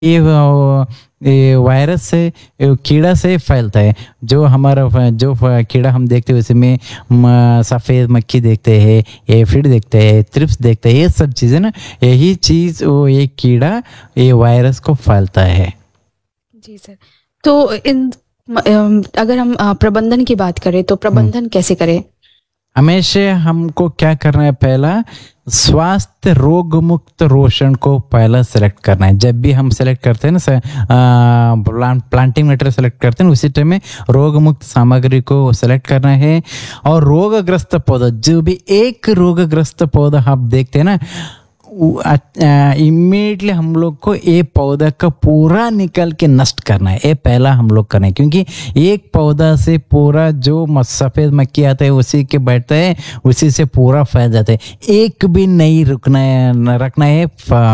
ये वायरस से, ये कीड़ा से फैलता है। जो हमारा कीड़ा हम देखते हैं उसमें सफ़ेद मक्खी देखते हैं, एफिड देखते हैं, थ्रिप्स देखते हैं, ये सब चीज़ें ना, यही चीज़ वो एक कीड़ा ये वायरस को फैलता है। जी सर, तो अगर हम प्रबंधन की बात करें तो प्रबंधन कैसे करें? हमेशा हमको क्या करना है, पहला स्वास्थ्य रोग मुक्त रोशन को पहला सेलेक्ट करना है। जब भी हम सेलेक्ट करते हैं ना, प्लांटिंग मटेरियल सेलेक्ट करते हैं, उसी टाइम में रोग मुक्त सामग्री को सेलेक्ट करना है। और रोगग्रस्त पौधा, जो भी एक रोगग्रस्त पौधा आप देखते हैं ना, इमीडिएटली हम लोग को ये पौधा का पूरा निकल के नष्ट करना है। ये पहला हम लोग करना है, क्योंकि एक पौधा से पूरा जो सफ़ेद मक्खी आता है उसी के बैठता है, उसी से पूरा फैल जाता है। एक भी नहीं रखना है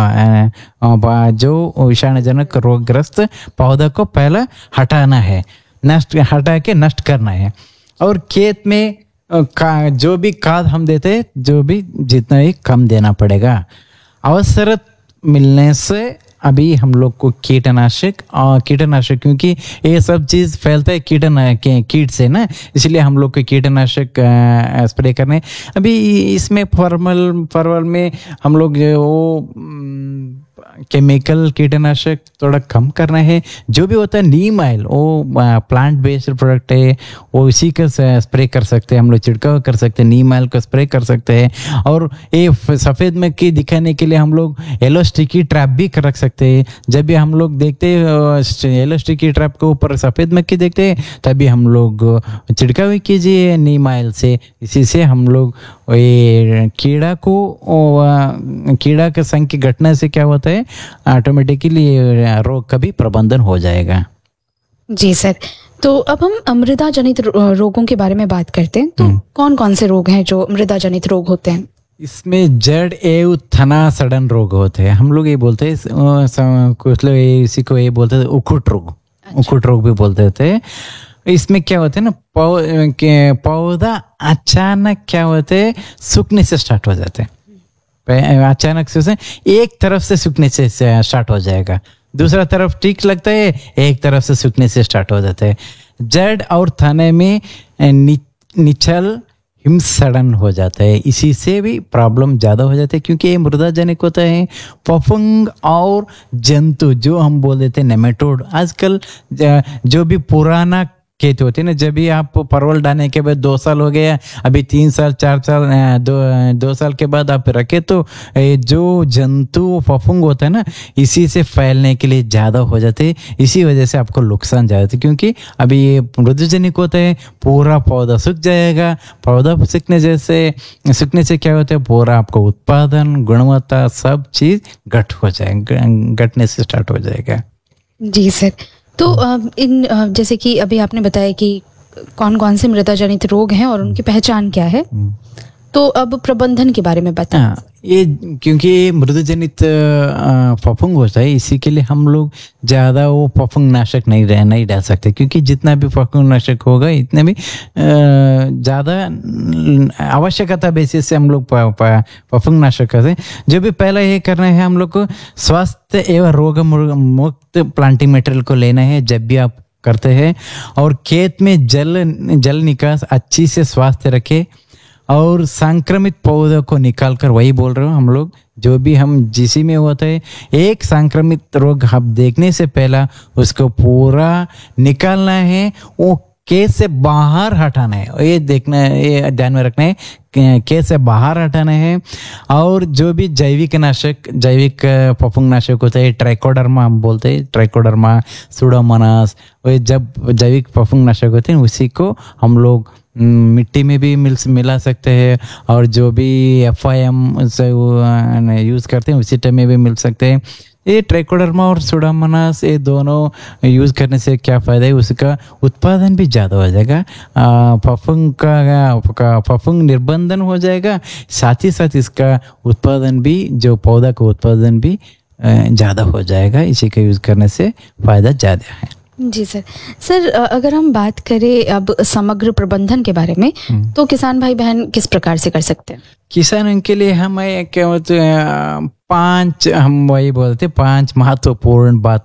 जो विषाणुजनक रोगग्रस्त पौधा को पहला हटाना है, हटा के नष्ट करना है। और खेत में जो भी खाद हम देते हैं, जो भी जितना भी कम देना पड़ेगा। अवसर मिलने से अभी हम लोग को कीटनाशक, क्योंकि ये सब चीज़ फैलता है कीट से ना, इसलिए हम लोग को कीटनाशक स्प्रे करने। अभी इसमें फरवल में हम लोग वो केमिकल कीटनाशक थोड़ा कम करना है। जो भी होता है नीम ऑयल, वो प्लांट बेस्ड प्रोडक्ट है, वो उसी का स्प्रे कर सकते हैं, हम लोग छिड़काव कर सकते हैं, नीम ऑयल का स्प्रे कर सकते हैं। और ये सफ़ेद मक्खी दिखाने के लिए हम लोग येलो स्टिकी ट्रैप भी रख सकते हैं। जब भी हम लोग देखते हैं येलो स्टिकी ट्रैप के ऊपर सफ़ेद मक्खी देखते हैं, तभी हम लोग छिड़काव कीजिए नीम ऑयल से। इसी से हम लोग ये कीड़ा के संख्या घटने से क्या होता है, ऑटोमेटिकली रोग का भी प्रबंधन हो जाएगा। जी सर, तो अब हम मृदा जनित रोगों के बारे में बात करते हैं। तो कौन कौन से रोग हैं जो मृदा जनित रोग होते हैं? इसमें जड़ एवं तना सड़न रोग होते हैं। हम लोग ये बोलते हैं, कुछ लोग इसी को ये बोलते थे उखुट रोग। अच्छा। उखुट रोग भी बोलते थे। इसमें क्या होता है ना, पौधा अचानक क्या होते हैं, सूखने से स्टार्ट हो जाते हैं। अचानक से एक तरफ से सूखने से स्टार्ट हो जाएगा, दूसरा तरफ ठीक लगता है, एक तरफ से सूखने से स्टार्ट हो जाता है। जड़ और तने में निचल हिमसड़न हो जाता है। इसी से भी प्रॉब्लम ज़्यादा हो जाता है, क्योंकि ये मृदा जनित होता है। फफूंद और जंतु, जो हम बोल देते हैं नेमेटोड, आजकल जो भी पुराना खेत होते हैं ना, जब भी आप परवल डालने के बाद 2 साल हो गया, अभी 3 साल 4 साल 2 साल के बाद आप रखे, तो जो जंतु फफूंद होता है ना, इसी से फैलने के लिए ज़्यादा हो जाते हैं। इसी वजह से आपको नुकसान ज़्यादा है, क्योंकि अभी ये मृदुजनिक होता है, पूरा पौधा सूख जाएगा। पौधा सूखने से क्या होता है, पूरा आपको उत्पादन, गुणवत्ता, सब चीज़ घटने से स्टार्ट हो जाएगा। जी सर, तो जैसे कि अभी आपने बताया कि कौन कौन से मृदा जनित रोग हैं और उनकी पहचान क्या है, तो अब प्रबंधन के बारे में बताएं। ये क्योंकि मृदा जनित फफूंद होता है, इसी के लिए हम लोग ज़्यादा वो फफूंद नाशक नहीं डाल सकते, क्योंकि जितना भी फफूंद नाशक होगा इतने भी ज़्यादा आवश्यकता बेसिस से हम लोग फफूंद नाशक करते हैं। जो भी पहला ये करना है, हम लोग को स्वास्थ्य एवं रोग मुक्त प्लांटिंग मटेरियल को लेना है जब भी आप करते हैं। और खेत में जल निकास अच्छी से स्वास्थ्य रखे, और संक्रमित पौधों को निकालकर, वही बोल रहे हो हम लोग, जो भी हम जिसी में होता है, एक संक्रमित रोग हम देखने से पहला उसको पूरा निकालना है, वो खेत से बाहर हटाना है। ये देखना है, ये ध्यान में रखना है, खेत से बाहर हटाना है। और जो भी जैविक फफूंद नाशक होता है, ट्राइकोडर्मा हम बोलते हैं, ट्राइकोडर्मा, सुडोमोनास, वो जब जैविक फफूंद नाशक होते हैं उसी को हम लोग मिट्टी में भी मिला सकते हैं। और जो भी FIM से यूज़ करते हैं उसी टाइम में भी मिल सकते हैं। ये ट्राइकोडर्मा और सुडोमोनास, ये दोनों यूज़ करने से क्या फ़ायदा है, उसका उत्पादन भी ज़्यादा हो जाएगा, फफूंद निर्बंधन हो जाएगा, साथ ही साथ इसका उत्पादन भी, जो पौधा का उत्पादन भी ज़्यादा हो जाएगा। इसी का यूज़ करने से फ़ायदा ज़्यादा है। जी सर। सर अगर हम बात करें अब समग्र प्रबंधन के बारे में, तो किसान भाई बहन किस प्रकार से कर सकते हैं? किसानों के लिए हम क्या बोलते हैं, 5 हम वही बोलते 5 महत्वपूर्ण बात